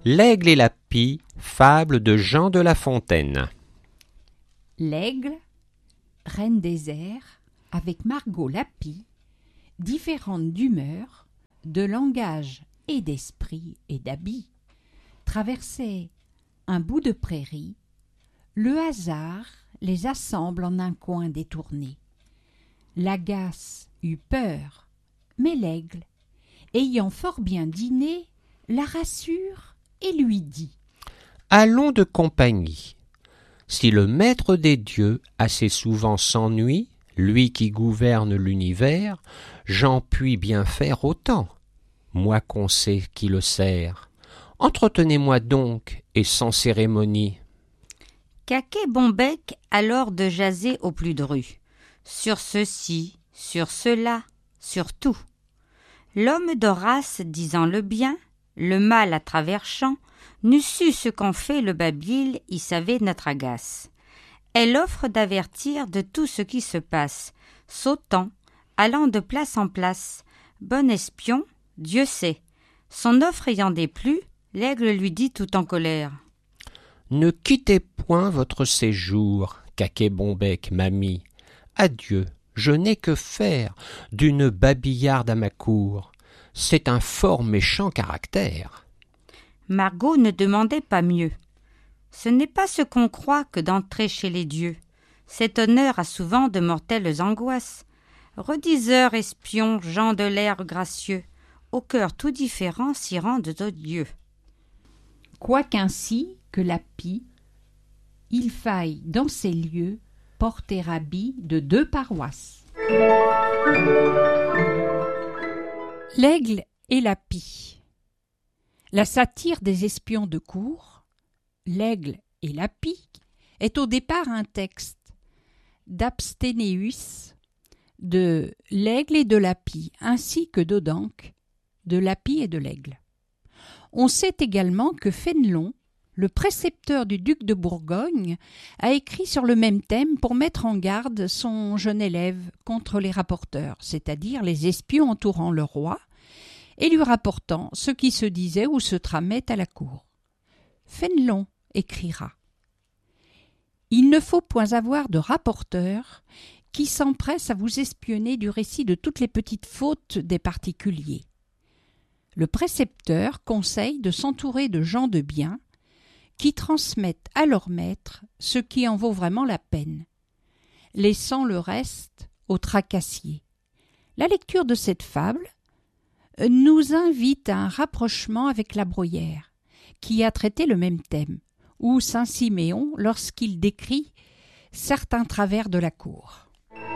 L'aigle et la pie, fable de Jean de La Fontaine. L'aigle, reine des airs, avec Margot la pie, différente d'humeur, de langage et d'esprit et d'habit, traversait un bout de prairie. Le hasard les assemble en un coin détourné. L'agace eut peur, mais l'aigle, ayant fort bien dîné, la rassure et lui dit : Allons de compagnie. Si le maître des dieux assez souvent s'ennuie, lui qui gouverne l'univers, j'en puis bien faire autant, moi qu'on sait qui le sert. Entretenez-moi donc, et sans cérémonie. Caquet Bonbec alors de jaser au plus dru, sur ceci, sur cela, sur tout. L'homme d'Horace disant le bien, le mal à travers champs, n'eût su ce qu'en fait le babil, y savait notre agace. Elle offre d'avertir de tout ce qui se passe, sautant, allant de place en place. Bon espion, Dieu sait. Son offre ayant déplu, l'aigle lui dit tout en colère : Ne quittez point votre séjour, Caquet Bonbec, mamie. Adieu, je n'ai que faire d'une babillarde à ma cour. C'est un fort méchant caractère. Margot ne demandait pas mieux. Ce n'est pas ce qu'on croit que d'entrer chez les dieux. Cet honneur a souvent de mortelles angoisses. Rediseurs, espions, gens de l'air gracieux, au cœur tout différent s'y rendent odieux. Quoiqu'ainsi que la pie, il faille dans ces lieux porter habit de 2 paroisses. L'aigle et la pie. La satire des espions de cour, l'aigle et la pie, est au départ un texte d'Absténéus, de l'aigle et de la pie, ainsi que d'Odanque, de la pie et de l'aigle. On sait également que Fénelon, le précepteur du duc de Bourgogne, a écrit sur le même thème pour mettre en garde son jeune élève contre les rapporteurs, c'est-à-dire les espions entourant le roi et lui rapportant ce qui se disait ou se tramait à la cour. Fénelon écrira : Il ne faut point avoir de rapporteurs qui s'empressent à vous espionner du récit de toutes les petites fautes des particuliers. Le précepteur conseille de s'entourer de gens de bien qui transmettent à leur maître ce qui en vaut vraiment la peine, laissant le reste aux tracassiers. La lecture de cette fable nous invite à un rapprochement avec la Bruyère, qui a traité le même thème, ou Saint-Siméon lorsqu'il décrit certains travers de la cour.